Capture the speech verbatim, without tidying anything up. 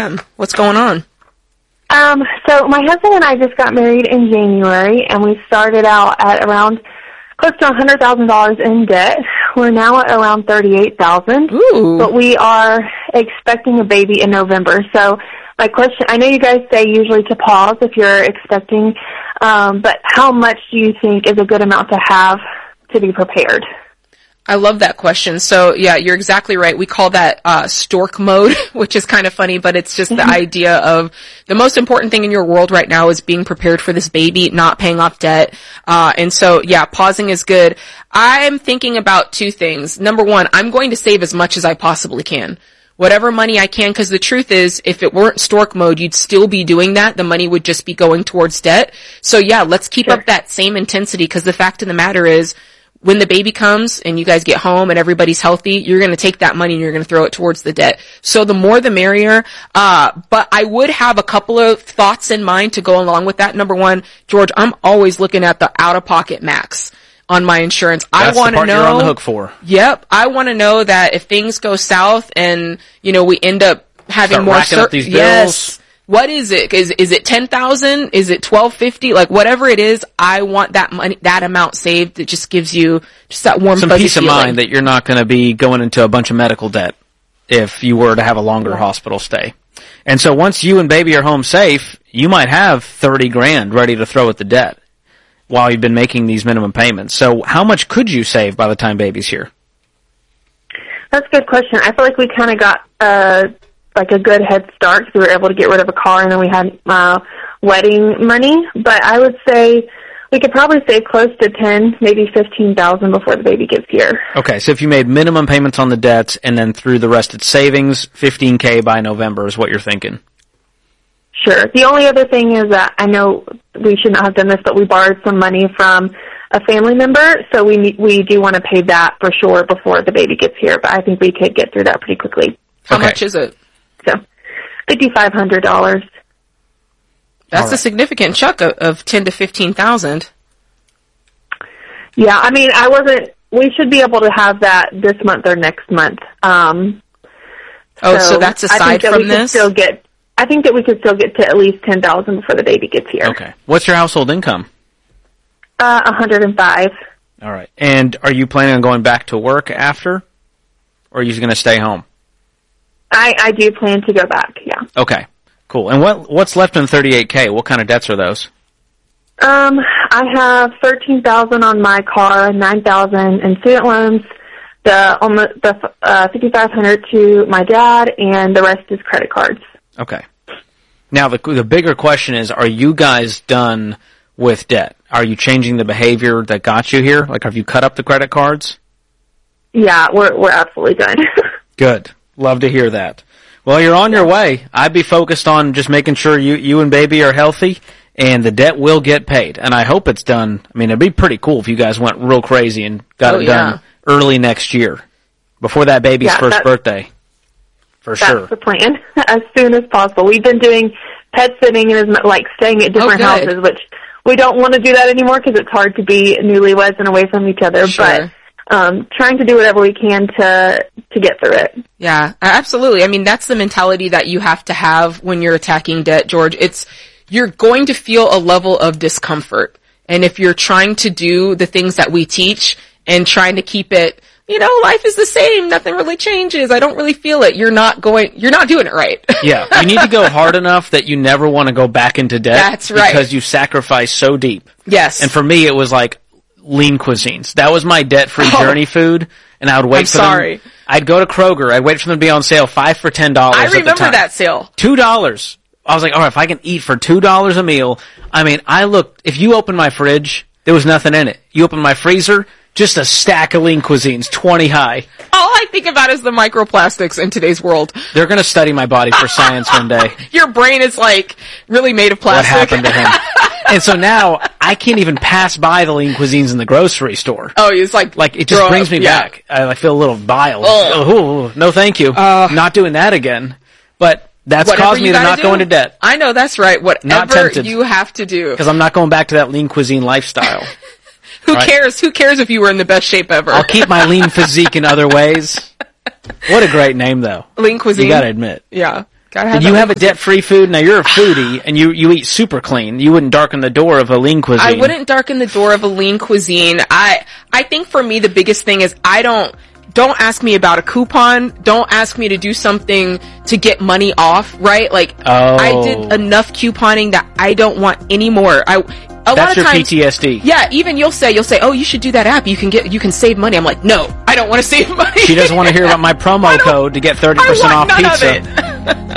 them. What's going on? Um, so my husband and I just got married in January, and we started out at around close to one hundred thousand dollars in debt. We're now at around thirty-eight thousand dollars, but we are expecting a baby in November. So my question, I know you guys say usually to pause if you're expecting, um, but how much do you think is a good amount to have to be prepared? I love that question. So, yeah, you're exactly right. We call that uh stork mode, which is kind of funny, but it's just the idea of the most important thing in your world right now is being prepared for this baby, not paying off debt. Uh and so, yeah, pausing is good. I'm thinking about two things. Number one, I'm going to save as much as I possibly can. Whatever money I can, because the truth is, if it weren't stork mode, you'd still be doing that. The money would just be going towards debt. So, yeah, let's keep Sure. up that same intensity, because the fact of the matter is, when the baby comes and you guys get home and everybody's healthy, you're going to take that money and you're going to throw it towards the debt. So the more the merrier. Uh, but I would have a couple of thoughts in mind to go along with that. Number one, George, I'm always looking at the out-of-pocket max on my insurance. That's I want the to part know. you're on the hook for. Yep. I want to know that if things go south and, you know, we end up having Start more racking up these bills. Yes. What is it? Is is it ten thousand? Is it twelve fifty? Like whatever it is, I want that money, that amount saved. It just gives you just that warm, Some fuzzy peace feeling. of mind that you're not going to be going into a bunch of medical debt if you were to have a longer hospital stay. And so once you and baby are home safe, you might have thirty grand ready to throw at the debt while you've been making these minimum payments. So how much could you save by the time baby's here? That's a good question. I feel like we kind of got uh, like a good head start because we were able to get rid of a car, and then we had uh, wedding money. But I would say we could probably save close to ten, maybe fifteen thousand before the baby gets here. Okay, so if you made minimum payments on the debts and then through the rest of savings, fifteen K by November is what you're thinking. Sure. The only other thing is that I know we should not have done this, but we borrowed some money from a family member, so we we do want to pay that for sure before the baby gets here. But I think we could get through that pretty quickly. How Okay. much is it? So, fifty-five hundred dollars. That's All right. a significant chunk of, of ten to fifteen thousand. Yeah, I mean, I wasn't. We should be able to have that this month or next month. Um, Oh, so that's I think aside that from we could this? Still get. I think that we could still get to at least ten thousand before the baby gets here. Okay. What's your household income? Uh, one hundred and five. All right. And are you planning on going back to work after, or are you going to stay home? I I do plan to go back. Yeah. Okay. Cool. And what what's left in thirty-eight K? What kind of debts are those? Um, I have thirteen thousand on my car, nine thousand in student loans, the almost the uh, fifty-five hundred to my dad, and the rest is credit cards. Okay. Now the the bigger question is: are you guys done with debt? Are you changing the behavior that got you here? Like, have you cut up the credit cards? Yeah, we're we're absolutely done. Good. Love to hear that. Well, you're on your way. I'd be focused on just making sure you, you and baby are healthy, and the debt will get paid. And I hope it's done. I mean, it'd be pretty cool if you guys went real crazy and got Oh, it done yeah. early next year, before that baby's Yeah, first that- birthday. For That's sure. the plan, as soon as possible. We've been doing pet sitting and is like staying at different Oh, good. houses, which we don't want to do that anymore because it's hard to be newlyweds and away from each other. Sure. But um, trying to do whatever we can to to get through it. Yeah, absolutely. I mean, that's the mentality that you have to have when you're attacking debt, George. It's, you're going to feel a level of discomfort. And if you're trying to do the things that we teach and trying to keep it, you know, life is the same, nothing really changes, I don't really feel it, you're not going, you're not doing it right. Yeah, you need to go hard enough that you never want to go back into debt. That's right. Because you sacrifice so deep. Yes. And for me, it was like lean cuisines. That was my debt-free Oh. journey food, and I would wait I'm for sorry. them. I'd go to Kroger. I'd wait for them to be on sale, five for ten dollars. I at the remember time. that sale. Two dollars. I was like, all right, if I can eat for two dollars a meal, I mean, I looked. If you open my fridge, there was nothing in it. You open my freezer, just a stack of lean cuisines, twenty high. All I think about is the microplastics in today's world. They're going to study my body for science one day. Your brain is like really made of What plastic. happened to him? And so now I can't even pass by the lean cuisines in the grocery store. Oh, it's like, Like, it just throw brings up, me yeah. back. I like, feel a little bile. Ugh. Oh, no thank you. Uh, not doing that again. But that's Whatever caused me you to gotta not do. go into debt. I know, that's right. Not Whatever tempted. you have to do. Because I'm not going back to that lean cuisine lifestyle. Who right. cares? Who cares if you were in the best shape ever? I'll keep my lean physique in other ways. What a great name, though. Lean cuisine. You gotta admit. Yeah. Gotta have Did you have a debt-free food? Now you're a foodie and you you eat super clean. You wouldn't darken the door of a lean cuisine. I wouldn't darken the door of a lean cuisine. I I think for me the biggest thing is I don't don't ask me about a coupon. Don't ask me to do something to get money off, right? Like oh. I did enough couponing that I don't want any more. I A That's lot of your times, P T S D. Yeah, even you'll say, you'll say, oh, you should do that app. You can get, you can save money. I'm like, no, I don't want to save money. She doesn't want to hear about my promo code to get thirty percent off none pizza. Of it.